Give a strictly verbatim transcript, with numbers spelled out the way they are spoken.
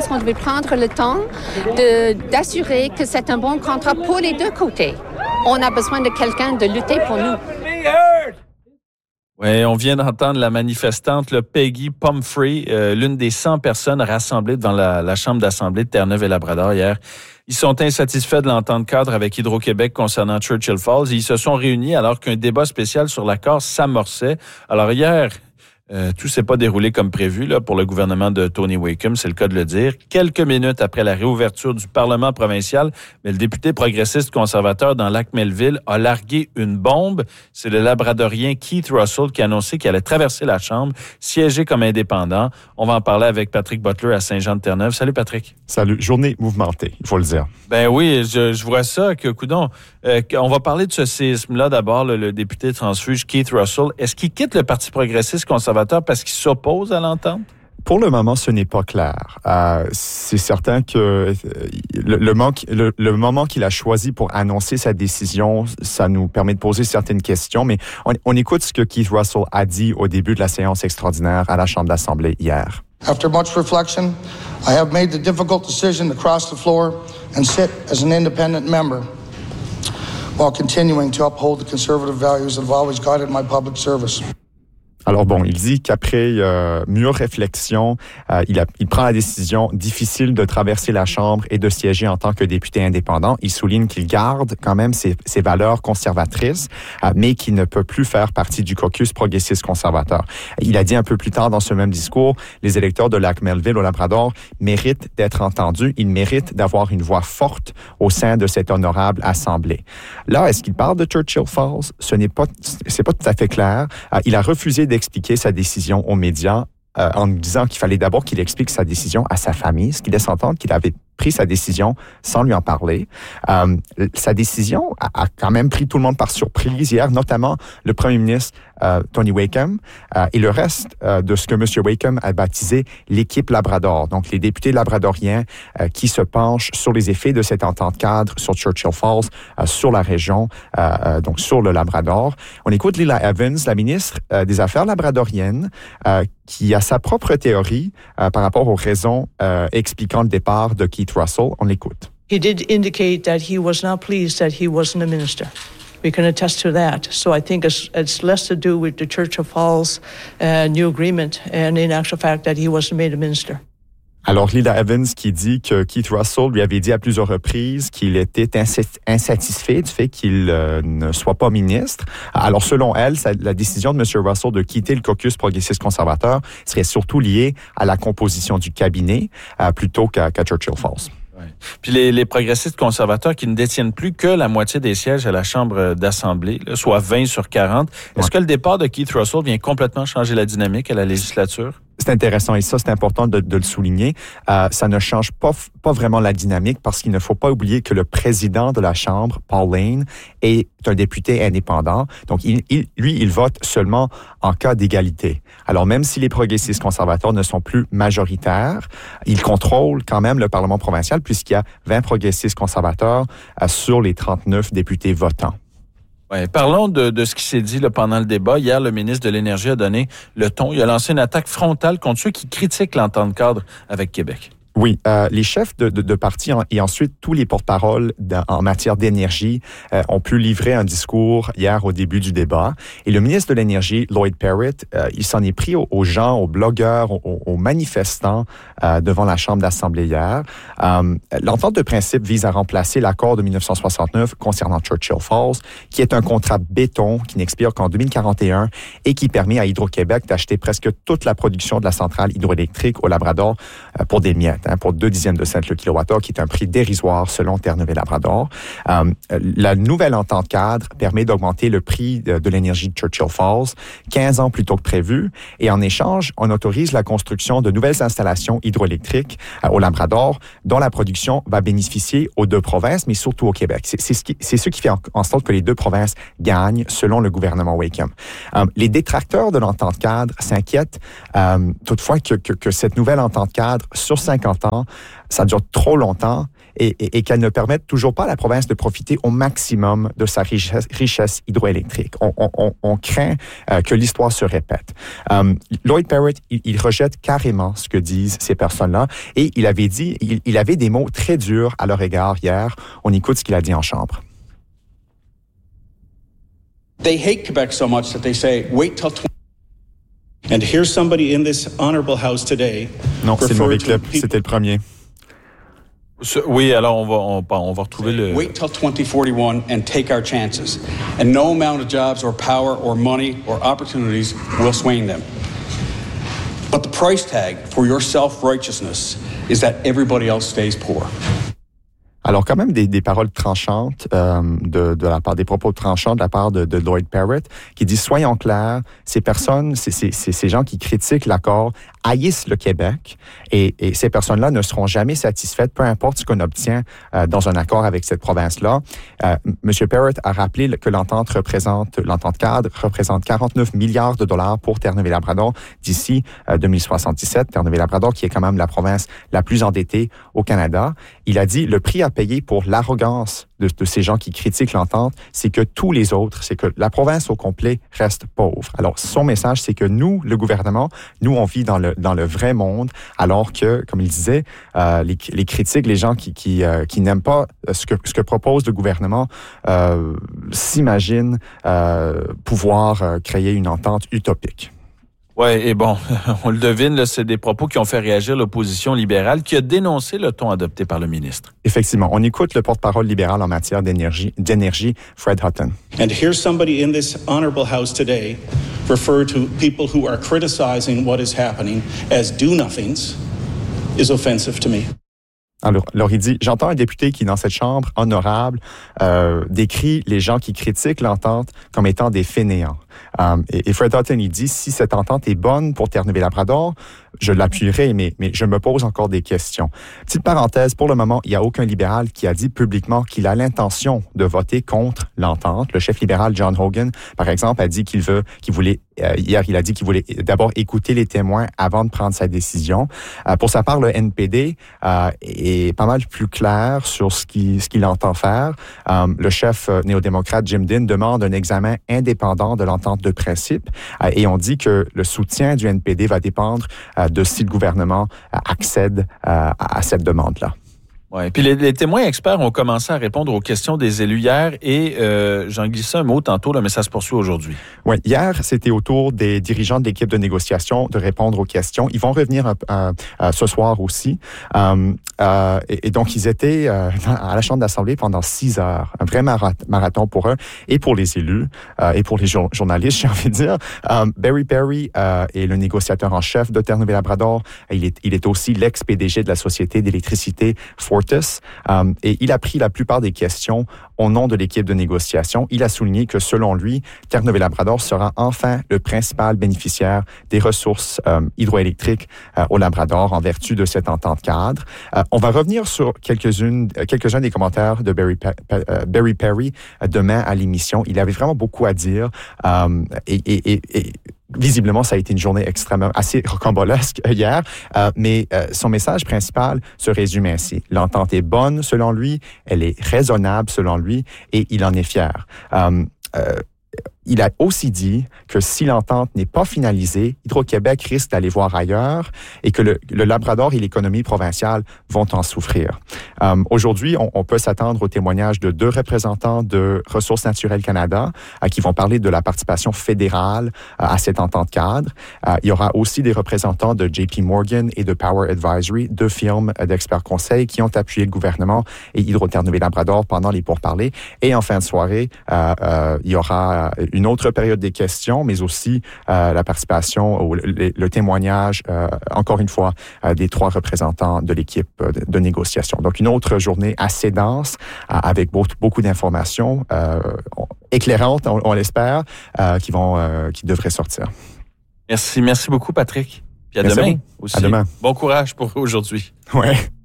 pense qu'on devait prendre le temps de, d'assurer que c'est un bon contrat pour les deux côtés. On a besoin de quelqu'un de lutter pour nous. Oui, on vient d'entendre la manifestante là, Peggy Pumphrey, euh, l'une des cent personnes rassemblées devant la, la Chambre d'Assemblée de Terre-Neuve et Labrador hier. Ils sont insatisfaits de l'entente cadre avec Hydro-Québec concernant Churchill Falls. Ils se sont réunis alors qu'un débat spécial sur l'accord s'amorçait. Alors hier, euh, tout s'est pas déroulé comme prévu là, pour le gouvernement de Tony Wakeham, c'est le cas de le dire. Quelques minutes après la réouverture du Parlement provincial, mais le député progressiste conservateur dans Lac-Melville a largué une bombe. C'est le labradorien Keith Russell qui a annoncé qu'il allait traverser la Chambre, siéger comme indépendant. On va en parler avec Patrick Butler à Saint-Jean-de-Terre-Neuve. Salut Patrick. Salut. Journée mouvementée, il faut le dire. Ben oui, je, je vois ça, que coudonc. Euh, on va parler de ce séisme-là d'abord, le, le député transfuge Keith Russell. Est-ce qu'il quitte le Parti progressiste conservateur parce qu'il s'oppose à l'entente? Pour le moment, ce n'est pas clair. Euh, c'est certain que euh, le, le, manque, le, le moment qu'il a choisi pour annoncer sa décision, ça nous permet de poser certaines questions, mais on, on écoute ce que Keith Russell a dit au début de la séance extraordinaire à la Chambre d'Assemblée hier. After much reflection, I have made the difficult decision to cross the floor and sit as an independent member while continuing to uphold the conservative values that have always guided my public service. Alors bon, il dit qu'après euh, mûre réflexion, euh, il, a, il prend la décision difficile de traverser la Chambre et de siéger en tant que député indépendant. Il souligne qu'il garde quand même ses, ses valeurs conservatrices, euh, mais qu'il ne peut plus faire partie du caucus progressiste conservateur. Il a dit un peu plus tard dans ce même discours, les électeurs de Lac-Melville au Labrador méritent d'être entendus. Ils méritent d'avoir une voix forte au sein de cette honorable assemblée. Là, est-ce qu'il parle de Churchill Falls? Ce n'est pas, c'est pas tout à fait clair. Euh, il a refusé d'expliquer sa décision aux médias euh, en nous disant qu'il fallait d'abord qu'il explique sa décision à sa famille, ce qui laisse entendre qu'il avait pris sa décision sans lui en parler. Euh, sa décision a, a quand même pris tout le monde par surprise hier, notamment le premier ministre euh, Tony Wakeham euh, et le reste euh, de ce que M. Wakeham a baptisé l'équipe Labrador, donc les députés labradoriens euh, qui se penchent sur les effets de cette entente cadre sur Churchill Falls, euh, sur la région, euh, euh, donc sur le Labrador. On écoute Lila Evans, la ministre euh, des Affaires labradoriennes, euh, qui a sa propre théorie euh, par rapport aux raisons euh, expliquant le départ de Keith Russell. On l'écoute. He did indicate that he was not pleased that he wasn't a minister. We can attest to that. So I think it's, it's less to do with the Churchill Falls uh, new agreement and in actual fact that he wasn't made a minister. Alors, Lila Evans qui dit que Keith Russell lui avait dit à plusieurs reprises qu'il était insatisfait du fait qu'il euh, ne soit pas ministre. Alors, selon elle, ça, la décision de M. Russell de quitter le caucus progressiste conservateur serait surtout liée à la composition du cabinet euh, plutôt qu'à, qu'à Churchill Falls. Ouais. Puis les, les progressistes conservateurs qui ne détiennent plus que la moitié des sièges à la Chambre d'Assemblée, là, soit vingt sur quarante. Est-ce ouais. que le départ de Keith Russell vient complètement changer la dynamique à la législature? C'est intéressant et ça, c'est important de, de le souligner. Euh, ça ne change pas, pas vraiment la dynamique parce qu'il ne faut pas oublier que le président de la Chambre, Paul Lane, est un député indépendant. Donc, il, il, lui, il vote seulement en cas d'égalité. Alors, même si les progressistes conservateurs ne sont plus majoritaires, ils contrôlent quand même le Parlement provincial puisqu'il y a vingt progressistes conservateurs euh, sur les trente-neuf députés votants. Ouais, parlons de, de ce qui s'est dit là, pendant le débat. Hier, le ministre de l'Énergie a donné le ton. Il a lancé une attaque frontale contre ceux qui critiquent l'entente cadre avec Québec. Oui, euh, les chefs de, de, de parti en, et ensuite tous les porte-paroles en matière d'énergie euh, ont pu livrer un discours hier au début du débat. Et le ministre de l'Énergie, Lloyd Parrott, euh, il s'en est pris aux, aux gens, aux blogueurs, aux, aux manifestants euh, devant la Chambre d'Assemblée hier. Euh, l'entente de principe vise à remplacer l'accord de dix-neuf cent soixante-neuf concernant Churchill Falls, qui est un contrat béton qui n'expire qu'en deux mille quarante et un et qui permet à Hydro-Québec d'acheter presque toute la production de la centrale hydroélectrique au Labrador euh, pour des miettes. Hein, pour deux dixièmes de cent le kilowattheure, qui est un prix dérisoire selon Terre-Neuve et Labrador. Euh, la nouvelle entente cadre permet d'augmenter le prix de, de l'énergie de Churchill Falls quinze ans plus tôt que prévu. Et en échange, on autorise la construction de nouvelles installations hydroélectriques euh, au Labrador, dont la production va bénéficier aux deux provinces, mais surtout au Québec. C'est, c'est, ce, qui, c'est ce qui fait en, en sorte que les deux provinces gagnent, selon le gouvernement Wakeham. Euh, les détracteurs de l'entente cadre s'inquiètent euh, toutefois que, que, que cette nouvelle entente cadre, sur cinquante ans, ça dure trop longtemps et, et, et qu'elle ne permette toujours pas à la province de profiter au maximum de sa richesse, richesse hydroélectrique. On, on, on craint euh, que l'histoire se répète. Euh, Lloyd Parrott, il, il rejette carrément ce que disent ces personnes-là et il avait dit, il, il avait des mots très durs à leur égard hier. On écoute ce qu'il a dit en chambre. They hate Quebec so much that they say, wait till twenty. And here's somebody in this honorable house today. Non, c'est le mauvais clip. C'était le premier. Oui, alors on va, on, on va retrouver le... Wait till twenty forty-one and take our chances. And no amount of jobs or power or money or opportunities will swing them. But the price tag for your self-righteousness is that everybody else stays poor. Alors, quand même, des, des paroles tranchantes euh, de, de la part, des propos tranchants de la part de, de Lloyd Parrott, qui dit, soyons clairs, ces personnes, ces, ces, ces gens qui critiquent l'accord haïssent le Québec et, et ces personnes-là ne seront jamais satisfaites, peu importe ce qu'on obtient euh, dans un accord avec cette province-là. Euh, M. Parrott a rappelé que l'entente représente, l'entente cadre représente quarante-neuf milliards de dollars pour Terre-Neuve-et-Labrador d'ici euh, deux mille soixante-dix-sept. Terre-Neuve-et-Labrador, qui est quand même la province la plus endettée au Canada. Il a dit, le prix à payer pour l'arrogance de, de ces gens qui critiquent l'entente, c'est que tous les autres, c'est que la province au complet reste pauvre. Alors, son message, c'est que nous, le gouvernement, nous, on vit dans le, dans le vrai monde, alors que, comme il disait, euh, les, les critiques, les gens qui, qui, euh, qui n'aiment pas ce que, ce que propose le gouvernement, euh, s'imaginent euh, pouvoir euh, créer une entente utopique. Oui, et bon, on le devine, là, c'est des propos qui ont fait réagir l'opposition libérale qui a dénoncé le ton adopté par le ministre. Effectivement. On écoute le porte-parole libéral en matière d'énergie, d'énergie, Fred Hutton. And here's somebody in this honorable house today refer to people who are criticizing what is happening as do-nothings is offensive to me. Alors, alors, il dit, j'entends un député qui, dans cette chambre honorable, euh, décrit les gens qui critiquent l'entente comme étant des fainéants. Um, et, et Fred Hutton, il dit, si cette entente est bonne pour Terre-Neuve-et-Labrador, je l'appuierai, mais, mais je me pose encore des questions. Petite parenthèse, pour le moment, il n'y a aucun libéral qui a dit publiquement qu'il a l'intention de voter contre l'entente. Le chef libéral John Hogan, par exemple, a dit qu'il veut, qu'il voulait, euh, hier, il a dit qu'il voulait d'abord écouter les témoins avant de prendre sa décision. Euh, pour sa part, le N P D euh, est pas mal plus clair sur ce qu'il, ce qu'il entend faire. Euh, le chef euh, néo-démocrate Jim Dinn demande un examen indépendant de l'entente de principe euh, et on dit que le soutien du N P D va dépendre euh, de si le gouvernement euh, accède euh, à cette demande-là. Oui, puis les, les témoins experts ont commencé à répondre aux questions des élus hier et euh, j'en glissais un mot tantôt, là, mais ça se poursuit aujourd'hui. Oui, hier, c'était au tour des dirigeants de l'équipe de négociation de répondre aux questions. Ils vont revenir euh, euh, ce soir aussi. Euh, euh, et, et donc, ils étaient euh, à la Chambre d'Assemblée pendant six heures. Un vrai marathon pour eux et pour les élus euh, et pour les jour- journalistes, j'ai envie de dire. Euh, Barry Perry euh, est le négociateur en chef de Terre-Neuve-et-Labrador. Il est, il est aussi l'ex-P D G de la Société d'électricité Fortis. Um, et il a pris la plupart des questions au nom de l'équipe de négociation. Il a souligné que, selon lui, Terre-Neuve-et-Labrador sera enfin le principal bénéficiaire des ressources um, hydroélectriques uh, au Labrador en vertu de cette entente cadre. Uh, on va revenir sur quelques-unes, quelques-uns des commentaires de Barry, Pe- uh, Barry Perry uh, demain à l'émission. Il avait vraiment beaucoup à dire um, et, et, et, et visiblement, ça a été une journée extrêmement assez rocambolesque hier, euh, mais euh, son message principal se résume ainsi. L'entente est bonne selon lui, elle est raisonnable selon lui et il en est fier. Euh, euh, Il a aussi dit que si l'entente n'est pas finalisée, Hydro-Québec risque d'aller voir ailleurs et que le, le Labrador et l'économie provinciale vont en souffrir. Euh, aujourd'hui, on, on peut s'attendre au témoignage de deux représentants de Ressources naturelles Canada euh, qui vont parler de la participation fédérale euh, à cette entente cadre. Euh, il y aura aussi des représentants de J P Morgan et de Power Advisory, deux firmes d'experts conseils qui ont appuyé le gouvernement et Hydro-Terre-Neuve-et-Labrador pendant les pourparlers. Et en fin de soirée, euh, euh, il y aura une autre période des questions, mais aussi euh, la participation, ou le, le témoignage, euh, encore une fois, euh, des trois représentants de l'équipe de, de négociation. Donc, une autre journée assez dense, euh, avec beaucoup, beaucoup d'informations euh, éclairantes, on, on l'espère, euh, qui vont, euh, qui devraient sortir. Merci, merci beaucoup, Patrick. Puis à Merci demain à aussi. À demain. Bon courage pour aujourd'hui. Ouais.